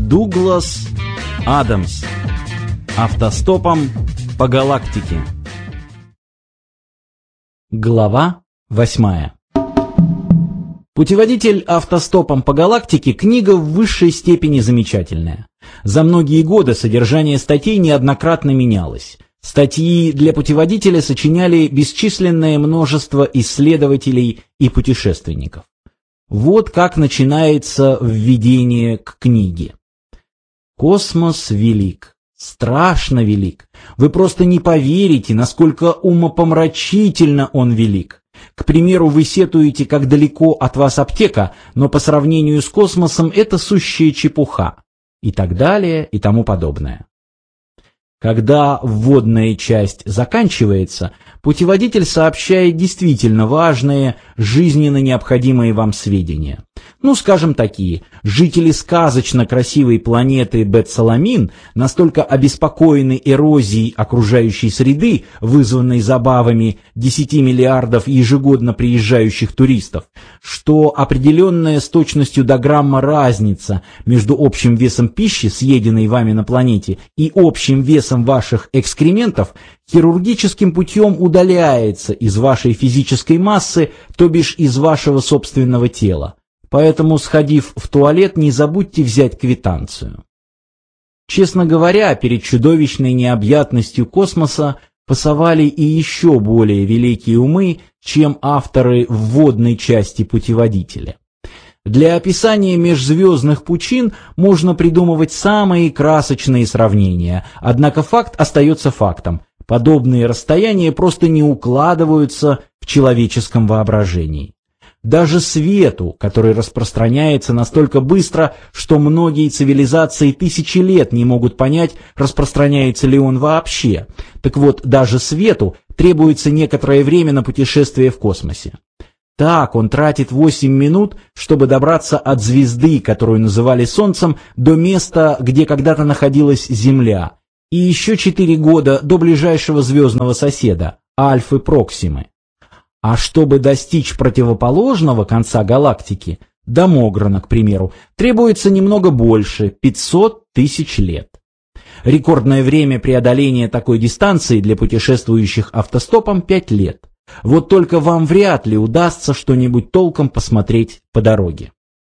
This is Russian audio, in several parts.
Дуглас Адамс. Автостопом по галактике. Глава 8. Путеводитель «Автостопом по галактике» — книга в высшей степени замечательная. За многие годы содержание статей неоднократно менялось. Статьи для путеводителя сочиняли бесчисленное множество исследователей и путешественников. Вот как начинается введение к книге. Космос велик, страшно велик. Вы просто не поверите, насколько умопомрачительно он велик. К примеру, вы сетуете, как далеко от вас аптека, но по сравнению с космосом это сущая чепуха. И так далее, и тому подобное. Когда вводная часть заканчивается, путеводитель сообщает действительно важные, жизненно необходимые вам сведения. Ну, скажем, такие. Жители сказочно красивой планеты Бет-Саламин настолько обеспокоены эрозией окружающей среды, вызванной забавами 10 миллиардов ежегодно приезжающих туристов, что определенная с точностью до грамма разница между общим весом пищи, съеденной вами на планете, и общим весом ваших экскрементов хирургическим путем удаляется из вашей физической массы, то бишь из вашего собственного тела. Поэтому, сходив в туалет, не забудьте взять квитанцию. Честно говоря, перед чудовищной необъятностью космоса пасовали и еще более великие умы, чем авторы вводной части путеводителя. Для описания межзвездных пучин можно придумывать самые красочные сравнения, однако факт остается фактом. Подобные расстояния просто не укладываются в человеческом воображении. Даже свету, который распространяется настолько быстро, что многие цивилизации тысячи лет не могут понять, распространяется ли он вообще. Так вот, даже свету требуется некоторое время на путешествие в космосе. Так, он тратит 8 минут, чтобы добраться от звезды, которую называли Солнцем, до места, где когда-то находилась Земля, и еще 4 года до ближайшего звездного соседа, Альфы Проксимы. А чтобы достичь противоположного конца галактики, до Мограна, к примеру, требуется немного больше – 500 тысяч лет. Рекордное время преодоления такой дистанции для путешествующих автостопом – 5 лет. Вот только вам вряд ли удастся что-нибудь толком посмотреть по дороге.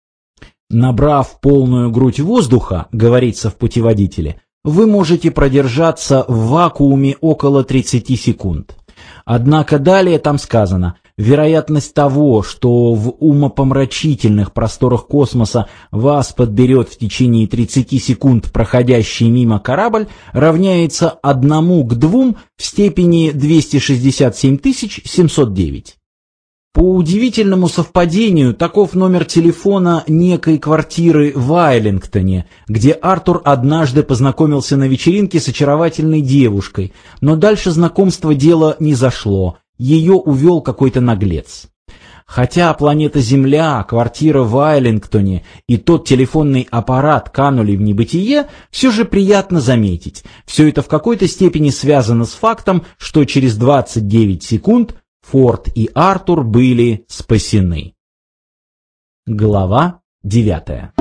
Набрав полную грудь воздуха, говорится в путеводителе, вы можете продержаться в вакууме около 30 секунд. Однако далее там сказано, вероятность того, что в умопомрачительных просторах космоса вас подберет в течение 30 секунд проходящий мимо корабль, равняется 1 к 2 в степени 267 709. По удивительному совпадению, таков номер телефона некой квартиры в Айлингтоне, где Артур однажды познакомился на вечеринке с очаровательной девушкой, но дальше знакомства дело не зашло, ее увел какой-то наглец. Хотя планета Земля, квартира в Айлингтоне и тот телефонный аппарат канули в небытие, все же приятно заметить, все это в какой-то степени связано с фактом, что через 29 секунд Форд и Артур были спасены. Глава 9.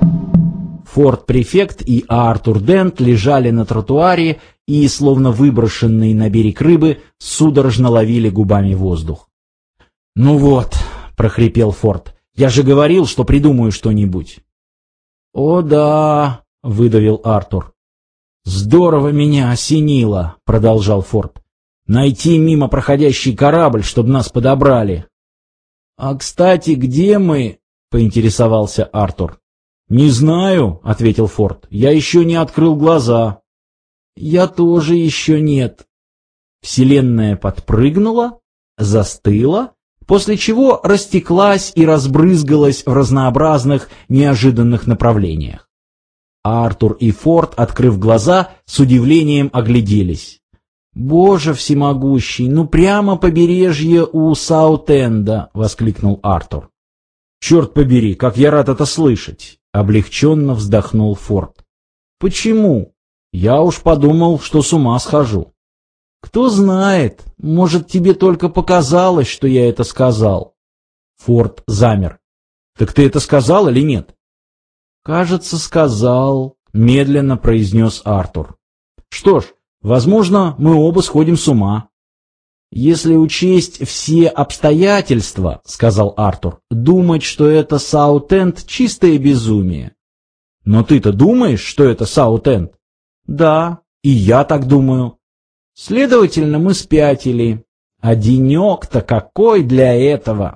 Форд-префект и Артур Дент лежали на тротуаре и, словно выброшенные на берег рыбы, судорожно ловили губами воздух. «Ну вот», — прохрипел Форд, — «я же говорил, что придумаю что-нибудь». «О да», — выдавил Артур. «Здорово меня осенило», — продолжал Форд. «Найти мимо проходящий корабль, чтобы нас подобрали». «А, кстати, где мы?» — поинтересовался Артур. «Не знаю», — ответил Форд. «Я еще не открыл глаза». «Я тоже еще нет». Вселенная подпрыгнула, застыла, после чего растеклась и разбрызгалась в разнообразных, неожиданных направлениях. Артур и Форд, открыв глаза, с удивлением огляделись. «Боже всемогущий, ну прямо побережье у Саут-Энда!» — воскликнул Артур. «Черт побери, как я рад это слышать!» — облегченно вздохнул Форд. «Почему? Я уж подумал, что с ума схожу». «Кто знает, может, тебе только показалось, что я это сказал». Форд замер. «Так ты это сказал или нет?» «Кажется, сказал», — медленно произнес Артур. «Что ж, возможно, мы оба сходим с ума». «Если учесть все обстоятельства, — сказал Артур, — думать, что это Саутенд — чистое безумие». «Но ты-то думаешь, что это Саутенд?» «Да, и я так думаю». «Следовательно, мы спятили. А денек-то какой для этого!»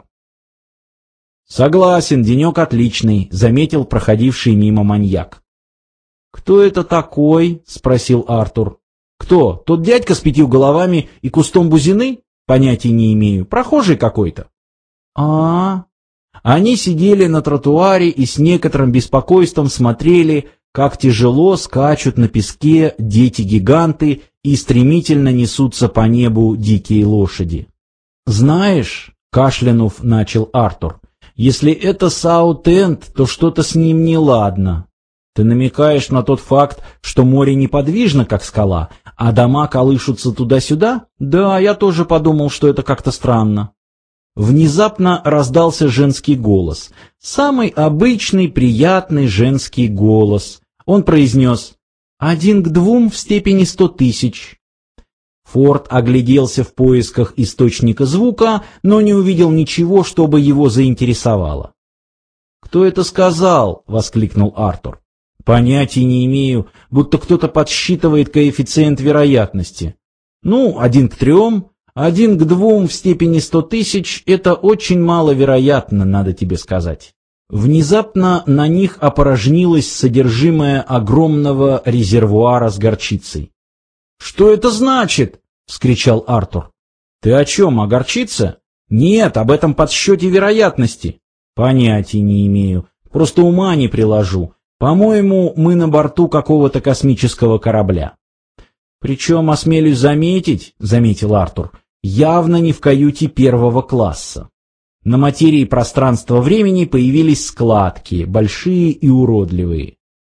«Согласен, денек отличный», — заметил проходивший мимо маньяк. «Кто это такой?» — спросил Артур. «Кто? Тот дядька с 5 головами и кустом бузины? Понятия не имею. Прохожий какой-то». «А-а-а». Они сидели на тротуаре и с некоторым беспокойством смотрели, как тяжело скачут на песке дети-гиганты и стремительно несутся по небу дикие лошади. «Знаешь», — кашлянув, начал Артур, — «если это Саутенд, то что-то с ним неладно. Ты намекаешь на тот факт, что море неподвижно, как скала, а дома колышутся туда-сюда? Да, я тоже подумал, что это как-то странно». Внезапно раздался женский голос. Самый обычный, приятный женский голос. Он произнес: 1 к 2 в степени 100 тысяч. Форд огляделся в поисках источника звука, но не увидел ничего, чтобы его заинтересовало. «Кто это сказал?» — воскликнул Артур. «Понятия не имею, будто кто-то подсчитывает коэффициент вероятности. 1 к 3, 1 к 2 в степени 100 тысяч — это очень маловероятно, надо тебе сказать». Внезапно на них опорожнилось содержимое огромного резервуара с горчицей. «Что это значит?» — вскричал Артур. «Ты о чем, о горчице?» «Нет, об этом подсчете вероятности». «Понятия не имею, просто ума не приложу. По-моему, мы на борту какого-то космического корабля». «Причем, осмелюсь заметить, — заметил Артур, — явно не в каюте 1 класса. На материи пространства-времени появились складки, большие и уродливые».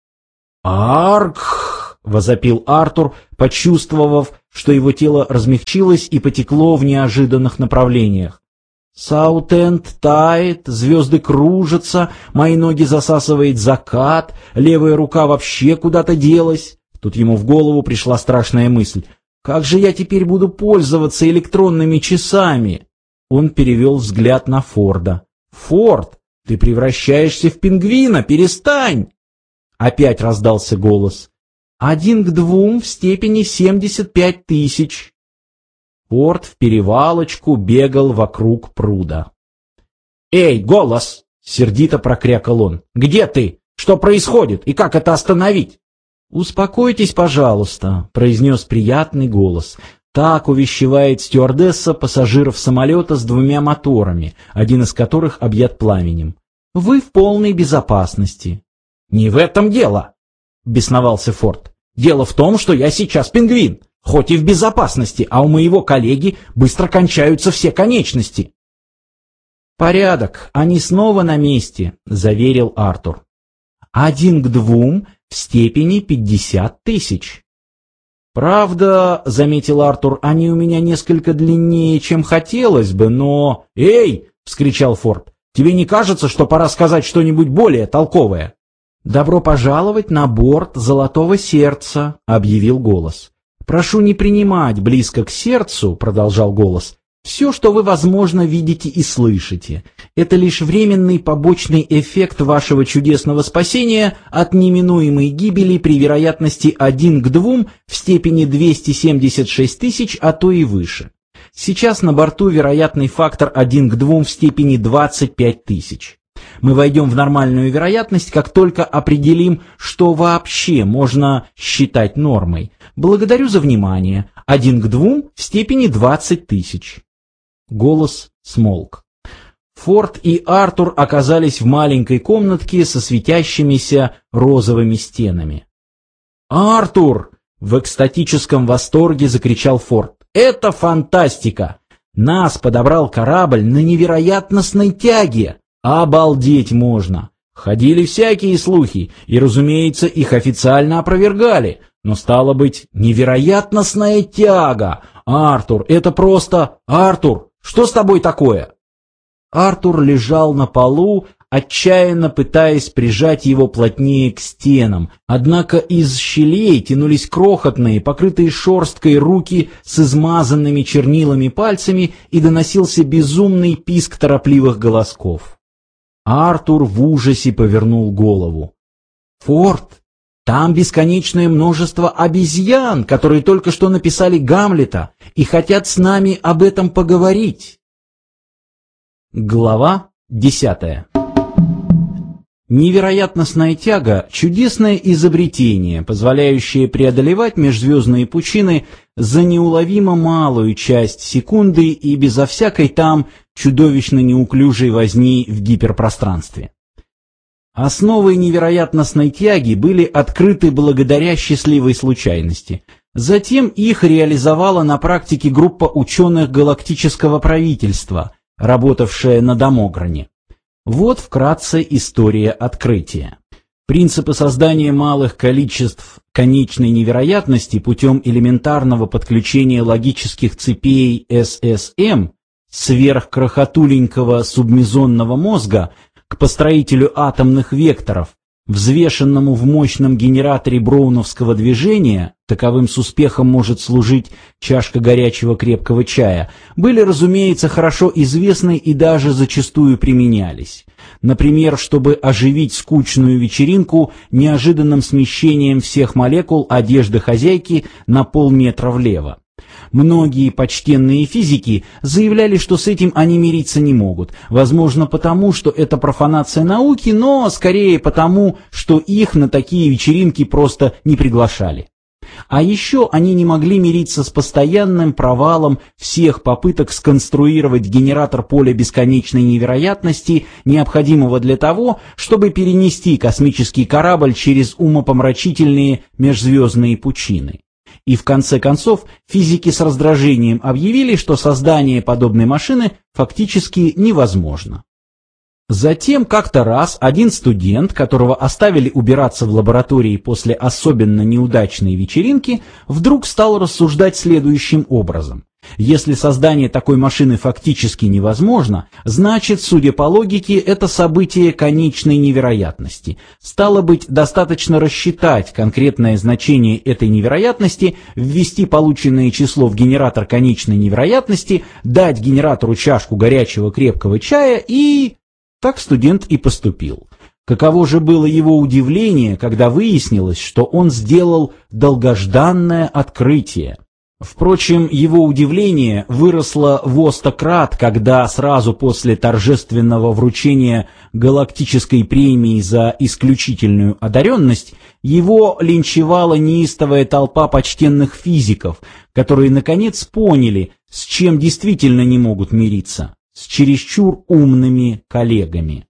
«Арк!» — возопил Артур, почувствовав, что его тело размягчилось и потекло в неожиданных направлениях. «Саутенд тает, звезды кружатся, мои ноги засасывает закат, левая рука вообще куда-то делась». Тут ему в голову пришла страшная мысль. «Как же я теперь буду пользоваться электронными часами?» Он перевел взгляд на Форда. «Форд, ты превращаешься в пингвина, перестань!» Опять раздался голос. 1 к 2 в степени 75 тысяч. Форд в перевалочку бегал вокруг пруда. «Эй, голос!» — сердито прокрякал он. «Где ты? Что происходит? И как это остановить?» «Успокойтесь, пожалуйста», — произнес приятный голос. Так увещевает стюардесса пассажиров самолета с 2 моторами, один из которых объят пламенем. «Вы в полной безопасности». «Не в этом дело», — бесновался Форд. «Дело в том, что я сейчас пингвин, хоть и в безопасности, а у моего коллеги быстро кончаются все конечности». «Порядок, они снова на месте», — заверил Артур. 1 к 2 в степени 50 тысяч. «Правда, — заметил Артур, — они у меня несколько длиннее, чем хотелось бы, но...» «Эй!» — вскричал Форд. «Тебе не кажется, что пора сказать что-нибудь более толковое?» «Добро пожаловать на борт Золотого Сердца», — объявил голос. «Прошу не принимать близко к сердцу», — продолжал голос, — «все, что вы, возможно, видите и слышите. Это лишь временный побочный эффект вашего чудесного спасения от неминуемой гибели при вероятности 1 к 2 в степени 276 тысяч, а то и выше. Сейчас на борту вероятный фактор 1 к 2 в степени 25 тысяч. Мы войдем в нормальную вероятность, как только определим, что вообще можно считать нормой. Благодарю за внимание. 1 к 2 в степени 20 тысяч». Голос смолк. Форд и Артур оказались в маленькой комнатке со светящимися розовыми стенами. «Артур!» — в экстатическом восторге закричал Форд. «Это фантастика! Нас подобрал корабль на невероятностной тяге! Обалдеть можно! Ходили всякие слухи, и, разумеется, их официально опровергали, но, стало быть, невероятностная тяга! Артур, это просто... Артур, что с тобой такое?» Артур лежал на полу, отчаянно пытаясь прижать его плотнее к стенам. Однако из щелей тянулись крохотные, покрытые шерсткой руки с измазанными чернилами пальцами, и доносился безумный писк торопливых голосков. Артур в ужасе повернул голову. «Форд, там бесконечное множество обезьян, которые только что написали Гамлета и хотят с нами об этом поговорить». Глава 10. Невероятностная тяга – чудесное изобретение, позволяющее преодолевать межзвездные пучины за неуловимо малую часть секунды и безо всякой там чудовищно неуклюжей возни в гиперпространстве. Основы невероятностной тяги были открыты благодаря счастливой случайности. Затем их реализовала на практике группа ученых галактического правительства, работавшая на Дамогране. Вот вкратце история открытия. Принципы создания малых количеств конечной невероятности путем элементарного подключения логических цепей ССМ сверхкрахотуленького субмезонного мозга к построителю атомных векторов, взвешенному в мощном генераторе броуновского движения, таковым с успехом может служить чашка горячего крепкого чая, были, разумеется, хорошо известны и даже зачастую применялись. Например, чтобы оживить скучную вечеринку неожиданным смещением всех молекул одежды хозяйки на полметра влево. Многие почтенные физики заявляли, что с этим они мириться не могут, возможно потому, что это профанация науки, но скорее потому, что их на такие вечеринки просто не приглашали. А еще они не могли мириться с постоянным провалом всех попыток сконструировать генератор поля бесконечной невероятности, необходимого для того, чтобы перенести космический корабль через умопомрачительные межзвездные пучины. И в конце концов физики с раздражением объявили, что создание подобной машины фактически невозможно. Затем как-то раз один студент, которого оставили убираться в лаборатории после особенно неудачной вечеринки, вдруг стал рассуждать следующим образом. Если создание такой машины фактически невозможно, значит, судя по логике, это событие конечной невероятности. Стало быть, достаточно рассчитать конкретное значение этой невероятности, ввести полученное число в генератор конечной невероятности, дать генератору чашку горячего крепкого чая и... Так студент и поступил. Каково же было его удивление, когда выяснилось, что он сделал долгожданное открытие. Впрочем, его удивление выросло во 100 крат, когда сразу после торжественного вручения галактической премии за исключительную одаренность его линчевала неистовая толпа почтенных физиков, которые наконец поняли, с чем действительно не могут мириться. С чересчур умными коллегами.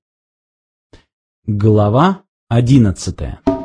Глава 11.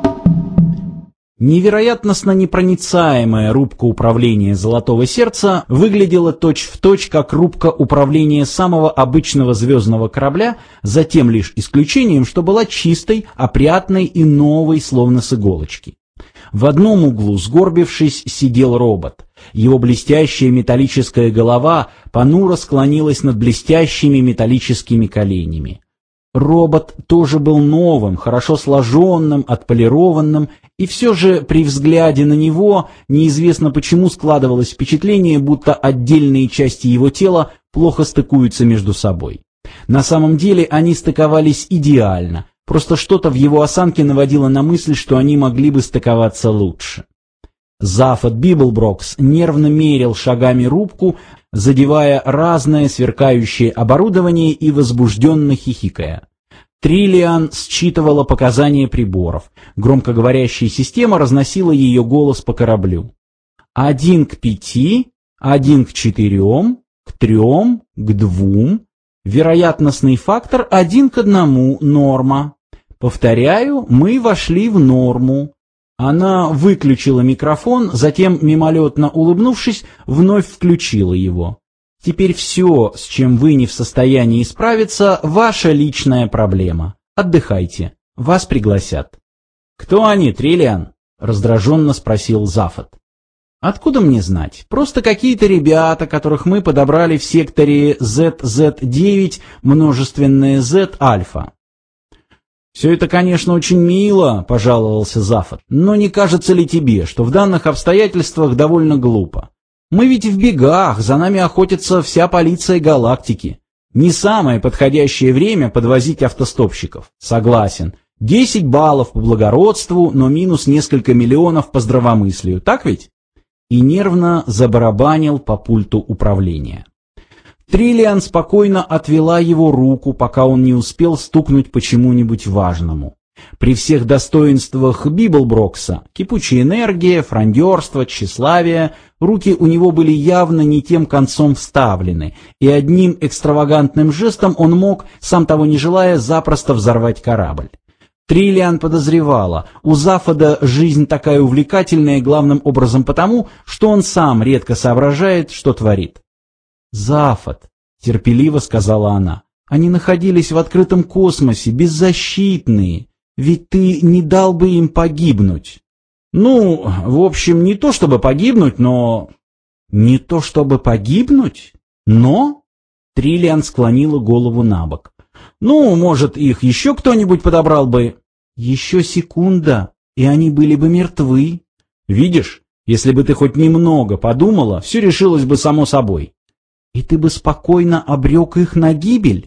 Невероятностно непроницаемая рубка управления Золотого Сердца выглядела точь-в-точь как рубка управления самого обычного звездного корабля, за тем лишь исключением, что была чистой, опрятной и новой, словно с иголочки. В одном углу, сгорбившись, сидел робот. Его блестящая металлическая голова понуро склонилась над блестящими металлическими коленями. Робот тоже был новым, хорошо сложенным, отполированным, и все же при взгляде на него неизвестно почему складывалось впечатление, будто отдельные части его тела плохо стыкуются между собой. На самом деле они стыковались идеально, просто что-то в его осанке наводило на мысль, что они могли бы стыковаться лучше. Зафот Библброкс нервно мерил шагами рубку, задевая разное сверкающее оборудование и возбужденно хихикая. Триллиан считывала показания приборов. Громкоговорящая система разносила ее голос по кораблю. 1 к 5, 1 к 4, к 3, к 2. Вероятностный фактор 1 к 1, норма. Повторяю, мы вошли в норму. Она выключила микрофон, затем, мимолетно улыбнувшись, вновь включила его. Теперь все, с чем вы не в состоянии справиться, ваша личная проблема. Отдыхайте. Вас пригласят. «Кто они, Триллиан?» — раздраженно спросил Зафот. «Откуда мне знать? Просто какие-то ребята, которых мы подобрали в секторе ZZ9, множественное Z-альфа». «Все это, конечно, очень мило», — пожаловался Зафот, «но не кажется ли тебе, что в данных обстоятельствах довольно глупо? Мы ведь в бегах, за нами охотится вся полиция галактики. Не самое подходящее время подвозить автостопщиков. Согласен. 10 баллов по благородству, но минус несколько миллионов по здравомыслию. Так ведь?» И нервно забарабанил по пульту управления. Триллиан спокойно отвела его руку, пока он не успел стукнуть по чему-нибудь важному. При всех достоинствах Библброкса, кипучая энергия, фрондерство, тщеславие, руки у него были явно не тем концом вставлены, и одним экстравагантным жестом он мог, сам того не желая, запросто взорвать корабль. Триллиан подозревала, у Зафода жизнь такая увлекательная главным образом потому, что он сам редко соображает, что творит. «Зафод», — терпеливо сказала она, — «они находились в открытом космосе, беззащитные. Ведь ты не дал бы им погибнуть». «Ну, в общем, не то чтобы погибнуть, но...» «Не то чтобы погибнуть? Но?» Триллиан склонила голову набок. «Ну, может, их еще кто-нибудь подобрал бы?» «Еще секунда, и они были бы мертвы». «Видишь, если бы ты хоть немного подумала, все решилось бы само собой». «И ты бы спокойно обрек их на гибель?»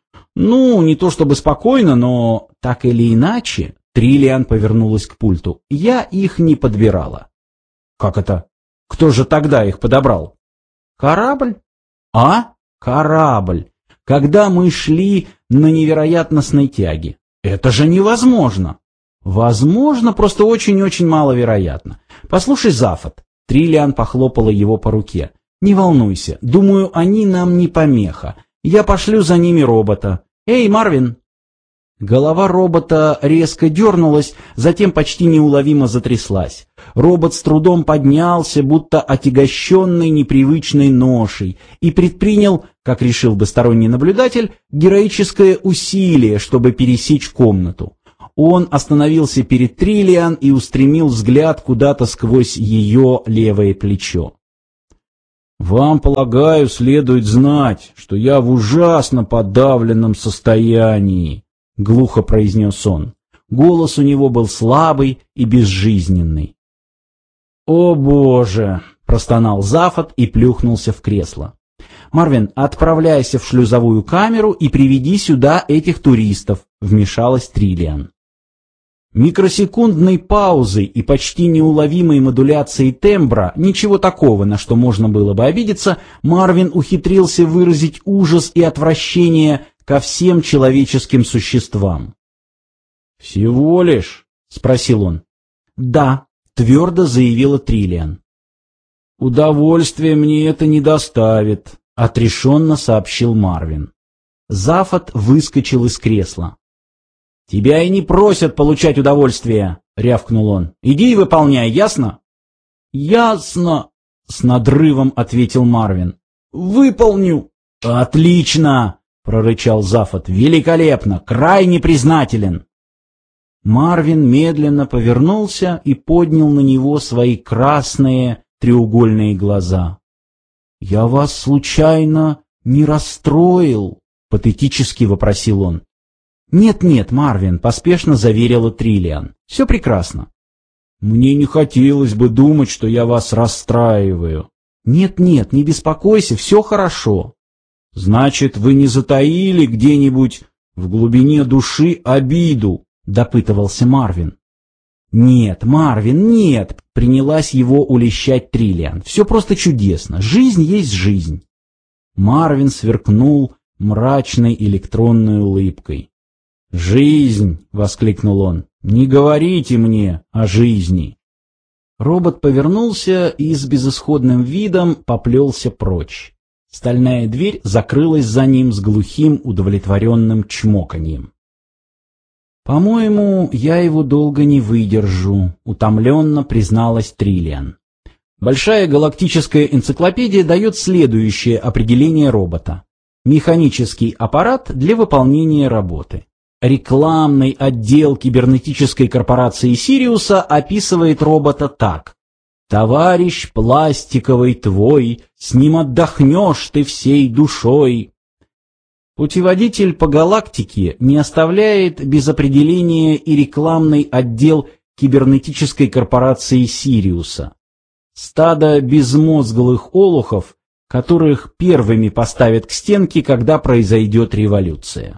«Ну, не то чтобы спокойно, но так или иначе...» Триллиан повернулась к пульту. «Я их не подбирала». «Как это? Кто же тогда их подобрал?» «Корабль?» «А? Корабль. Когда мы шли на невероятностной тяге. Это же невозможно!» «Возможно, просто очень-очень маловероятно. Послушай, Зафот». Триллиан похлопала его по руке. «Не волнуйся, думаю, они нам не помеха. Я пошлю за ними робота. Эй, Марвин!» Голова робота резко дернулась, затем почти неуловимо затряслась. Робот с трудом поднялся, будто отягощенный непривычной ношей, и предпринял, как решил бы сторонний наблюдатель, героическое усилие, чтобы пересечь комнату. Он остановился перед Триллиан и устремил взгляд куда-то сквозь ее левое плечо. «Вам, полагаю, следует знать, что я в ужасно подавленном состоянии», — глухо произнес он. Голос у него был слабый и безжизненный. «О, Боже!» — простонал Зафот и плюхнулся в кресло. «Марвин, отправляйся в шлюзовую камеру и приведи сюда этих туристов», — вмешалась Триллиан. Микросекундной паузой и почти неуловимой модуляцией тембра, ничего такого, на что можно было бы обидеться, Марвин ухитрился выразить ужас и отвращение ко всем человеческим существам. «Всего лишь?» — спросил он. «Да», — твердо заявила Триллиан. «Удовольствия мне это не доставит», — отрешенно сообщил Марвин. Зафот выскочил из кресла. «Тебя и не просят получать удовольствие», — рявкнул он. «Иди и выполняй, ясно?» «Ясно», — с надрывом ответил Марвин. «Выполню». «Отлично», — прорычал Зафот. «Великолепно, крайне признателен». Марвин медленно повернулся и поднял на него свои красные треугольные глаза. «Я вас случайно не расстроил?» — патетически вопросил он. «Нет-нет, Марвин», — поспешно заверила Триллиан. «Все прекрасно». «Мне не хотелось бы думать, что я вас расстраиваю». «Нет-нет, не беспокойся, все хорошо». «Значит, вы не затаили где-нибудь в глубине души обиду?» — допытывался Марвин. «Нет, Марвин, нет», — принялась его улещать Триллиан. «Все просто чудесно. Жизнь есть жизнь». Марвин сверкнул мрачной электронной улыбкой. «Жизнь!» — воскликнул он. «Не говорите мне о жизни!» Робот повернулся и с безысходным видом поплелся прочь. Стальная дверь закрылась за ним с глухим удовлетворенным чмоканьем. «По-моему, я его долго не выдержу», — утомленно призналась Триллиан. Большая галактическая энциклопедия дает следующее определение робота. Механический аппарат для выполнения работы. Рекламный отдел кибернетической корпорации Сириуса описывает робота так. «Товарищ пластиковый твой, с ним отдохнешь ты всей душой». Путеводитель по галактике не оставляет без определения и рекламный отдел кибернетической корпорации Сириуса. Стадо безмозглых олухов, которых первыми поставят к стенке, когда произойдет революция.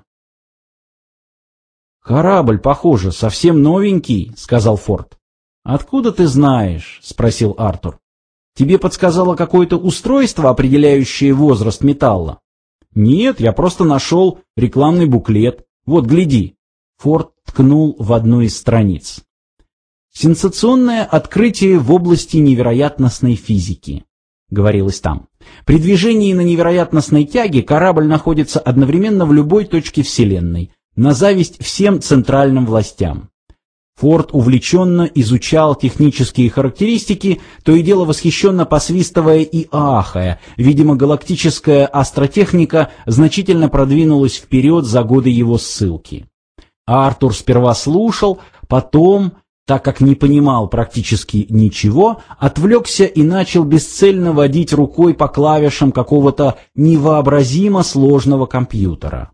«Корабль, похоже, совсем новенький», — сказал Форд. «Откуда ты знаешь?» — спросил Артур. «Тебе подсказало какое-то устройство, определяющее возраст металла?» «Нет, я просто нашел рекламный буклет. Вот, гляди». Форд ткнул в одну из страниц. «Сенсационное открытие в области невероятностной физики», — говорилось там. «При движении на невероятностной тяге корабль находится одновременно в любой точке Вселенной, на зависть всем центральным властям». Форд увлеченно изучал технические характеристики, то и дело восхищенно посвистывая и ахая. Видимо, галактическая астротехника значительно продвинулась вперед за годы его ссылки. Артур сперва слушал, потом, так как не понимал практически ничего, отвлекся и начал бесцельно водить рукой по клавишам какого-то невообразимо сложного компьютера.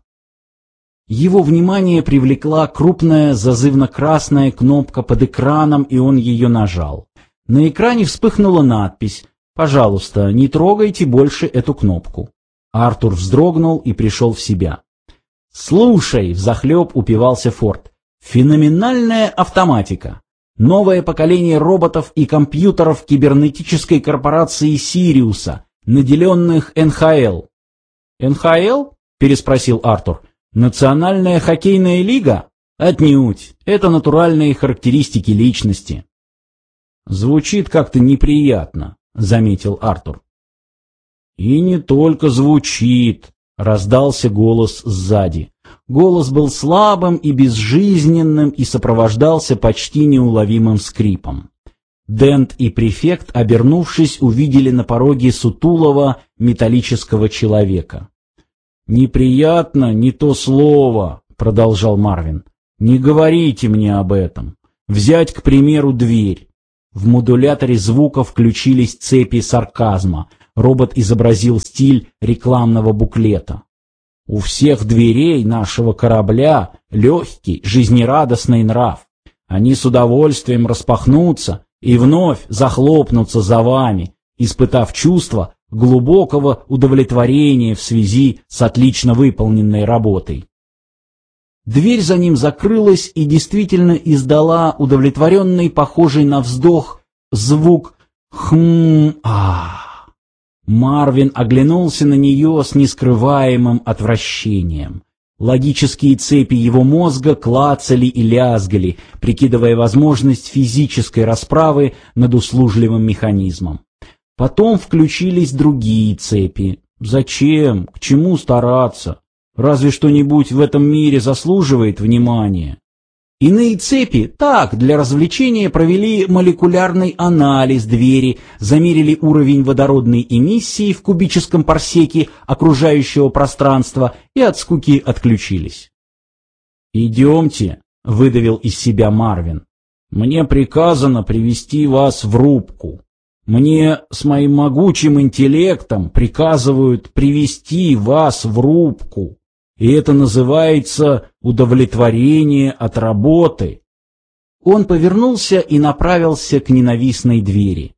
Его внимание привлекла крупная зазывно-красная кнопка под экраном, и он ее нажал. На экране вспыхнула надпись «Пожалуйста, не трогайте больше эту кнопку». Артур вздрогнул и пришел в себя. «Слушай», — взахлеб упивался Форд, — «феноменальная автоматика. Новое поколение роботов и компьютеров кибернетической корпорации Сириуса, наделенных НХЛ». «НХЛ?» — переспросил Артур. «Национальная хоккейная лига? Отнюдь. Это натуральные характеристики личности». «Звучит как-то неприятно», — заметил Артур. «И не только звучит», — раздался голос сзади. Голос был слабым и безжизненным и сопровождался почти неуловимым скрипом. Дент и префект, обернувшись, увидели на пороге сутулого металлического человека. «Неприятно, не то слово», — продолжал Марвин. «Не говорите мне об этом. Взять, к примеру, дверь». В модуляторе звука включились цепи сарказма. Робот изобразил стиль рекламного буклета. «У всех дверей нашего корабля легкий, жизнерадостный нрав. Они с удовольствием распахнутся и вновь захлопнутся за вами, испытав чувство глубокого удовлетворения в связи с отлично выполненной работой». Дверь за ним закрылась и действительно издала удовлетворенный, похожий на вздох, звук «хм-а». Марвин оглянулся на нее с нескрываемым отвращением. Логические цепи его мозга клацали и лязгали, прикидывая возможность физической расправы над услужливым механизмом. Потом включились другие цепи. Зачем? К чему стараться? Разве что-нибудь в этом мире заслуживает внимания? Иные цепи так, для развлечения, провели молекулярный анализ двери, замерили уровень водородной эмиссии в кубическом парсеке окружающего пространства и от скуки отключились. «Идемте», — выдавил из себя Марвин. «Мне приказано привести вас в рубку. Мне с моим могучим интеллектом приказывают привести вас в рубку. И это называется удовлетворение от работы». Он повернулся и направился к ненавистной двери.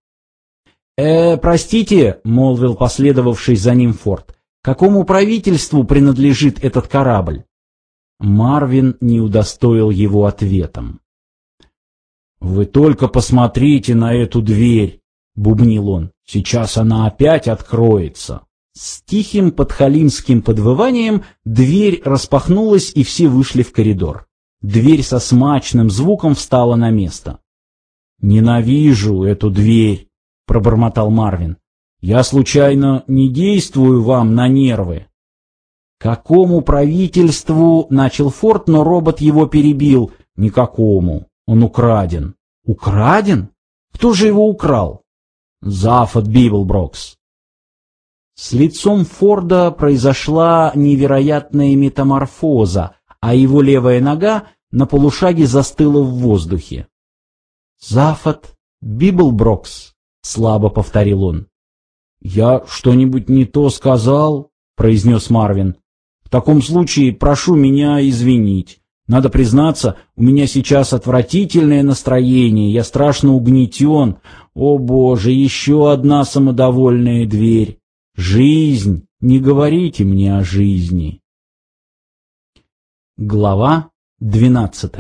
«Простите», — молвил последовавший за ним Форд, — «какому правительству принадлежит этот корабль?» Марвин не удостоил его ответом. «Вы только посмотрите на эту дверь», — бубнил он, — «сейчас она опять откроется». С тихим подхалимским подвыванием дверь распахнулась, и все вышли в коридор. Дверь со смачным звуком встала на место. «Ненавижу эту дверь», — пробормотал Марвин. «Я случайно не действую вам на нервы?» «Какому правительству?» — начал Форд, но робот его перебил. «Никакому. Он украден». «Украден? Кто же его украл?» «Зафот Библброкс». С лицом Форда произошла невероятная метаморфоза, а его левая нога на полушаге застыла в воздухе. «Зафот Библброкс», — слабо повторил он. «Я что-нибудь не то сказал?» — произнес Марвин. «В таком случае прошу меня извинить. Надо признаться, у меня сейчас отвратительное настроение, я страшно угнетен. О боже, еще одна самодовольная дверь. Жизнь, не говорите мне о жизни. Глава 12.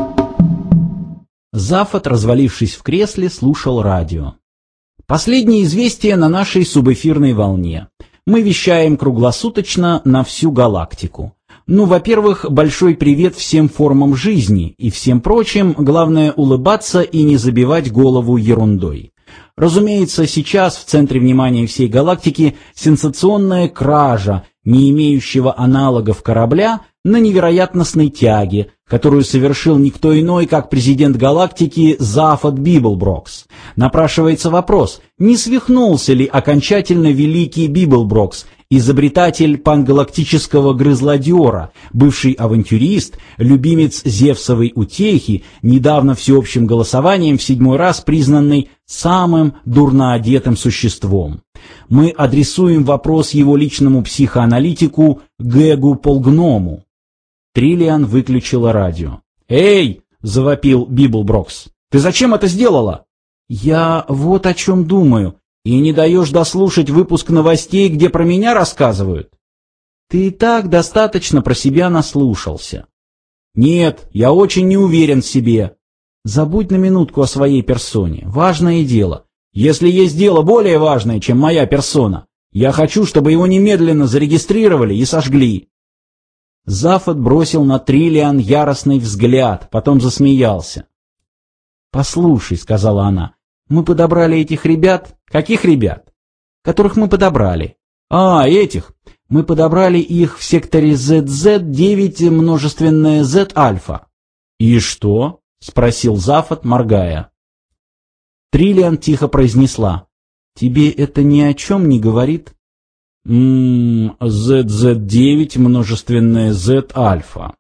Зафот, развалившись в кресле, слушал радио. Последние известия на нашей субэфирной волне. Мы вещаем круглосуточно на всю галактику. Ну, во-первых, большой привет всем формам жизни и всем прочим, главное улыбаться и не забивать голову ерундой. Разумеется, сейчас в центре внимания всей галактики сенсационная кража не имеющего аналогов корабля на невероятностной тяге, которую совершил никто иной, как президент галактики Зафот Библброкс. Напрашивается вопрос, не свихнулся ли окончательно великий Библброкс, изобретатель пангалактического грызлодера, бывший авантюрист, любимец Зевсовой утехи, недавно всеобщим голосованием в 7-й раз признанный самым дурно одетым существом. Мы адресуем вопрос его личному психоаналитику Гэгу Полгному. Триллиан выключила радио. «Эй!» — завопил Библброкс. «Ты зачем это сделала?» «Я вот о чем думаю. И не даешь дослушать выпуск новостей, где про меня рассказывают?» «Ты и так достаточно про себя наслушался». «Нет, я очень не уверен в себе». «Забудь на минутку о своей персоне. Важное дело. Если есть дело более важное, чем моя персона, я хочу, чтобы его немедленно зарегистрировали и сожгли». Зафот бросил на Триллиан яростный взгляд, потом засмеялся. «Послушай», — сказала она, — «мы подобрали этих ребят». «Каких ребят?» «Которых мы подобрали». «А, этих. Мы подобрали их в секторе ZZ9 множественное Z-альфа». «И что?» — спросил Зафот, моргая. Триллиан тихо произнесла. «Тебе это ни о чем не говорит?» ZZ9 множественное Z-альфа.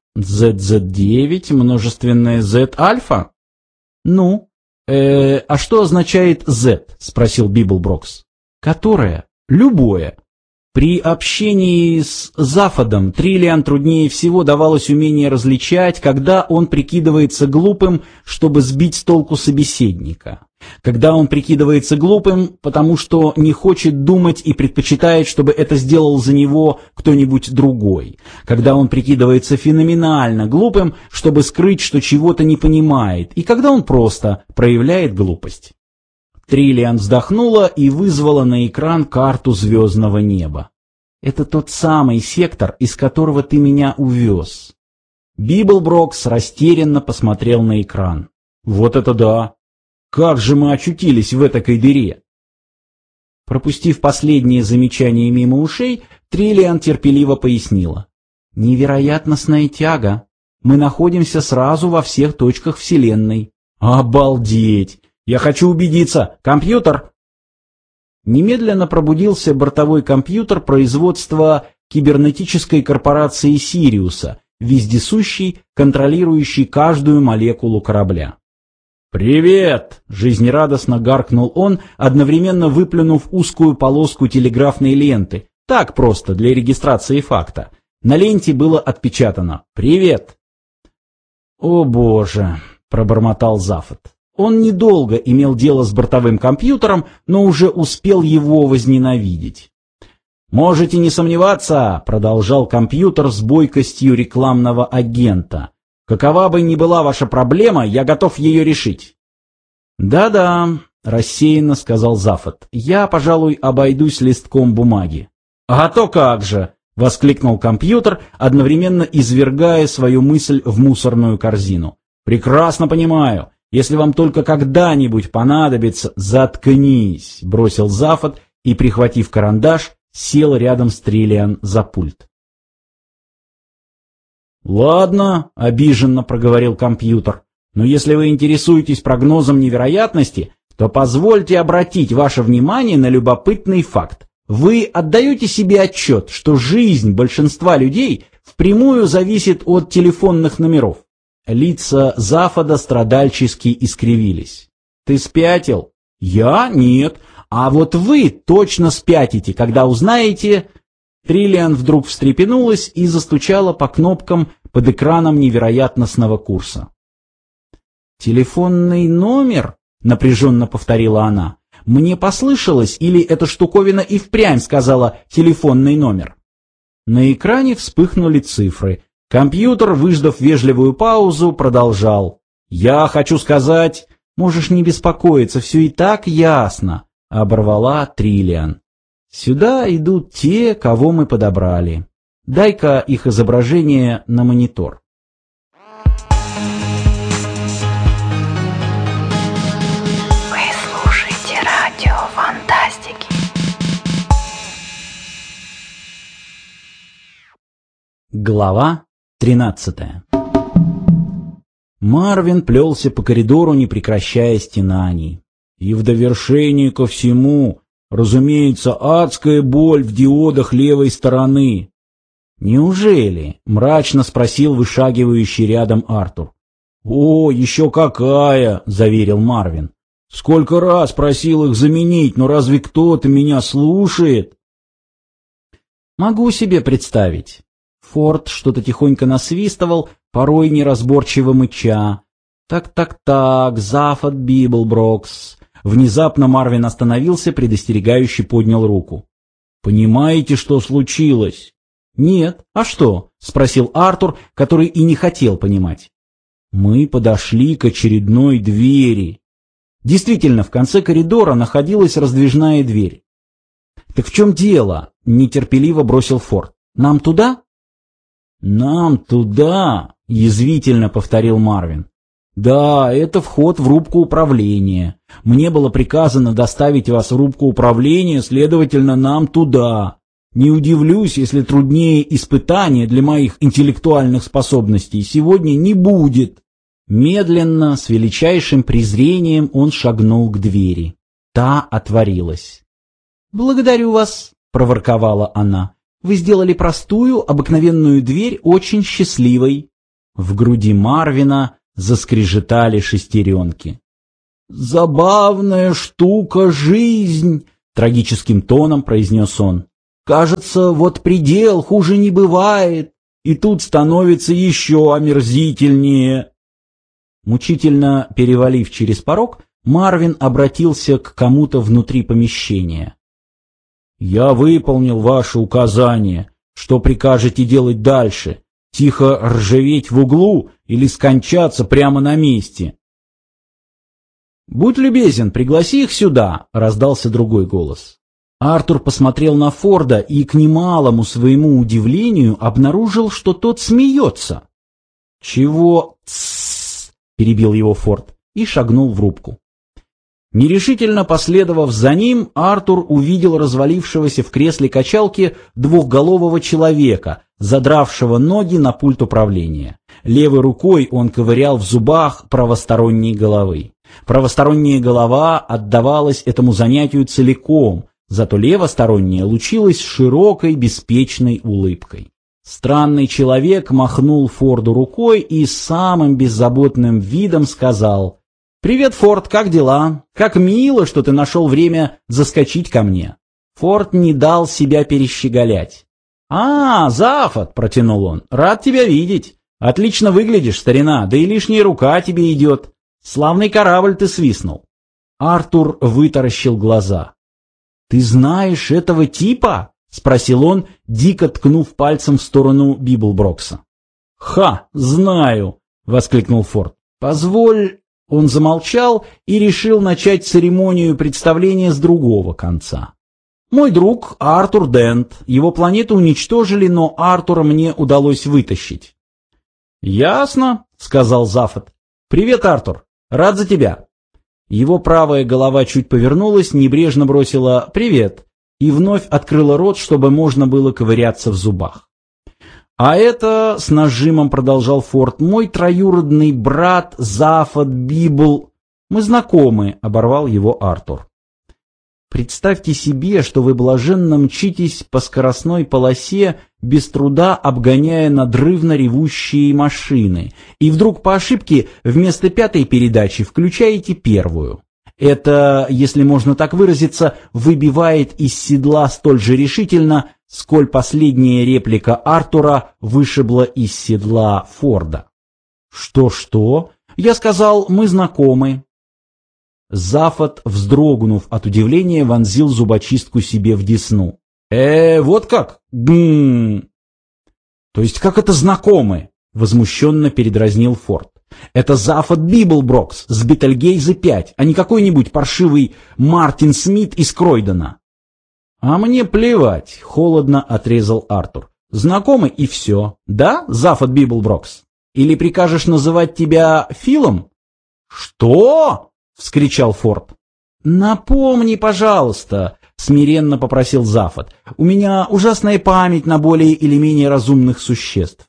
ZZ9 множественное Z-альфа? Ну, а что означает Z? Спросил Библброкс. Которое? Любое. При общении с Зафодом Триллиан труднее всего давалось умение различать, когда он прикидывается глупым, чтобы сбить с толку собеседника. Когда он прикидывается глупым, потому что не хочет думать и предпочитает, чтобы это сделал за него кто-нибудь другой. Когда он прикидывается феноменально глупым, чтобы скрыть, что чего-то не понимает. И когда он просто проявляет глупость. Триллиан вздохнула и вызвала на экран карту звездного неба. «Это тот самый сектор, из которого ты меня увез». Библброкс растерянно посмотрел на экран. «Вот это да! Как же мы очутились в этакой дыре?» Пропустив последнее замечание мимо ушей, Триллиан терпеливо пояснила. «Невероятностная тяга. Мы находимся сразу во всех точках Вселенной». «Обалдеть! Я хочу убедиться! Компьютер!» Немедленно пробудился бортовой компьютер производства кибернетической корпорации Сириуса, вездесущий, контролирующий каждую молекулу корабля. «Привет!» — жизнерадостно гаркнул он, одновременно выплюнув узкую полоску телеграфной ленты. Так просто, для регистрации факта. На ленте было отпечатано «Привет!». «О боже!» — пробормотал Зафот. Он недолго имел дело с бортовым компьютером, но уже успел его возненавидеть. «Можете не сомневаться», — продолжал компьютер с бойкостью рекламного агента. «Какова бы ни была ваша проблема, я готов ее решить». «Да-да», — рассеянно сказал Зафот, — «я, пожалуй, обойдусь листком бумаги». «А то как же!» — воскликнул компьютер, одновременно извергая свою мысль в мусорную корзину. «Прекрасно понимаю. Если вам только когда-нибудь понадобится...» «Заткнись!» — бросил Зафот и, прихватив карандаш, сел рядом с Триллиан за пульт. «Ладно», — обиженно проговорил компьютер, «но если вы интересуетесь прогнозом невероятности, то позвольте обратить ваше внимание на любопытный факт. Вы отдаете себе отчет, что жизнь большинства людей впрямую зависит от телефонных номеров?» Лица Зафода страдальчески искривились. «Ты спятил?» «Я? Нет. А вот вы точно спятите, когда узнаете...» Триллиан вдруг встрепенулась и застучала по кнопкам под экраном невероятностного курса. «Телефонный номер?» — напряженно повторила она. «Мне послышалось, или эта штуковина и впрямь сказала «телефонный номер»?» На экране вспыхнули цифры. Компьютер, выждав вежливую паузу, продолжал. «Я хочу сказать...» «Можешь не беспокоиться, все и так ясно», — оборвала Триллиан. «Сюда идут те, кого мы подобрали. Дай-ка их изображение на монитор». Вы слушаете радио Фантастики. Глава 13. Марвин плелся по коридору, не прекращая стенаний. И в довершение ко всему, разумеется, адская боль в диодах левой стороны. «Неужели?» — мрачно спросил вышагивающий рядом Артур. «О, еще какая!» — заверил Марвин. «Сколько раз просил их заменить, но разве кто-то меня слушает?» «Могу себе представить». Форд что-то тихонько насвистывал, порой неразборчиво мыча. «Так, Зафот Библброкс». Внезапно Марвин остановился, предостерегающе поднял руку. «Понимаете, что случилось?» «Нет. А что?» — спросил Артур, который и не хотел понимать. «Мы подошли к очередной двери». Действительно, в конце коридора находилась раздвижная дверь. «Так в чем дело?» — нетерпеливо бросил Форд. «Нам туда?» «Нам туда?» — язвительно повторил Марвин. «Да, это вход в рубку управления. Мне было приказано доставить вас в рубку управления, следовательно, нам туда. Не удивлюсь, если труднее испытания для моих интеллектуальных способностей сегодня не будет». Медленно, с величайшим презрением он шагнул к двери. Та отворилась. «Благодарю вас», — проворковала она. «Вы сделали простую, обыкновенную дверь очень счастливой». В груди Марвина заскрежетали шестеренки. «Забавная штука жизнь», — трагическим тоном произнес он. «Кажется, вот предел, хуже не бывает, и тут становится еще омерзительнее». Мучительно перевалив через порог, Марвин обратился к кому-то внутри помещения. «Я выполнил ваше указание. Что прикажете делать дальше? Тихо ржаветь в углу или скончаться прямо на месте?» «Будь любезен, пригласи их сюда», — раздался другой голос. Артур посмотрел на Форда и, к немалому своему удивлению, обнаружил, что тот смеется. «Чего?» «Тссс», — перебил его Форд и шагнул в рубку. Нерешительно последовав за ним, Артур увидел развалившегося в кресле качалки двухголового человека, задравшего ноги на пульт управления. Левой рукой он ковырял в зубах правосторонней головы. Правосторонняя голова отдавалась этому занятию целиком, зато левосторонняя лучилась широкой, беспечной улыбкой. Странный человек махнул Форду рукой и с самым беззаботным видом сказал: «Привет, Форд, как дела? Как мило, что ты нашел время заскочить ко мне». Форд не дал себя перещеголять. «А, Зафот», — протянул он, — «рад тебя видеть. Отлично выглядишь, старина, да и лишняя рука тебе идет. Славный корабль ты свистнул». Артур вытаращил глаза. «Ты знаешь этого типа?» — спросил он, дико ткнув пальцем в сторону Библброкса. «Ха, знаю», — воскликнул Форд. «Позволь...» Он замолчал и решил начать церемонию представления с другого конца. «Мой друг Артур Дент. Его планету уничтожили, но Артура мне удалось вытащить». «Ясно», — сказал Зафот. «Привет, Артур. Рад за тебя». Его правая голова чуть повернулась, небрежно бросила «привет» и вновь открыла рот, чтобы можно было ковыряться в зубах. «А это, — с нажимом продолжал Форд, — мой троюродный брат Зафот Библ...» «Мы знакомы», — оборвал его Артур. «Представьте себе, что вы блаженно мчитесь по скоростной полосе, без труда обгоняя надрывно ревущие машины, и вдруг по ошибке вместо пятой передачи включаете первую. Это, если можно так выразиться, выбивает из седла столь же решительно, сколь последняя реплика Артура вышибла из седла Форда. «Что-что?» Я сказал, мы знакомы. Зафот, вздрогнув от удивления, вонзил зубочистку себе в десну. Вот как? То есть как это знакомы? Возмущенно передразнил Форд. Это Зафот Библброкс с Бетельгейзе 5, а не какой-нибудь паршивый Мартин Смит из Кройдона. А мне плевать, холодно отрезал Артур. Знакомы и все. Да, Зафот Библброкс? Или прикажешь называть тебя Филом? Что? — вскричал Форд. «Напомни, пожалуйста», — смиренно попросил Зафот. «У меня ужасная память на более или менее разумных существ».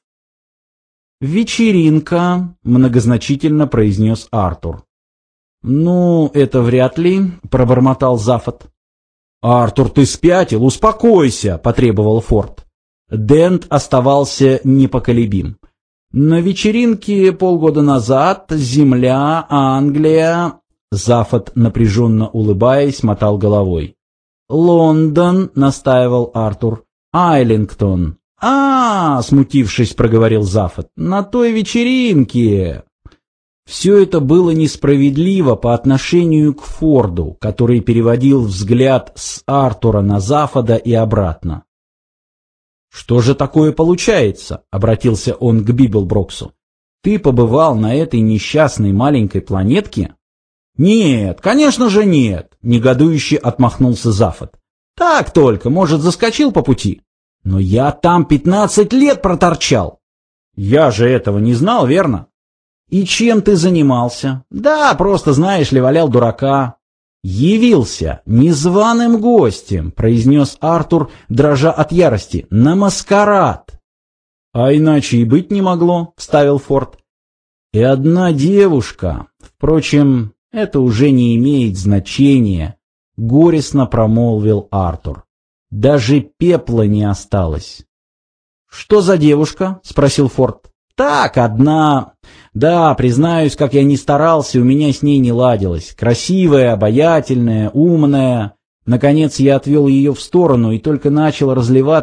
«Вечеринка», — многозначительно произнес Артур. «Ну, это вряд ли», — пробормотал Зафот. «Артур, ты спятил, успокойся», — потребовал Форд. Дент оставался непоколебим. «На вечеринке полгода назад Земля, Англия...» Зафот, напряженно улыбаясь, мотал головой. «Лондон», — настаивал Артур. «Айлингтон». Смутившись, проговорил Зафот. «На той вечеринке...» Все это было несправедливо по отношению к Форду, который переводил взгляд с Артура на Зафода и обратно. «Что же такое получается?» — обратился он к Библброксу. «Ты побывал на этой несчастной маленькой планетке?» «Нет, конечно же нет», — негодующе отмахнулся Зафот. «Так только, может, заскочил по пути. Но я там 15 лет проторчал». «Я же этого не знал, верно?» «И чем ты занимался?» «Да, просто, знаешь ли, валял дурака». «Явился незваным гостем», — произнес Артур, дрожа от ярости, — «на маскарад». «А иначе и быть не могло», — вставил Форд. «И одна девушка, впрочем, это уже не имеет значения», — горестно промолвил Артур. «Даже пепла не осталось». «Что за девушка?» — спросил Форд. «Так, одна. Да, признаюсь, как я ни старался, у меня с ней не ладилось. Красивая, обаятельная, умная. Наконец я отвел ее в сторону и только начал разливать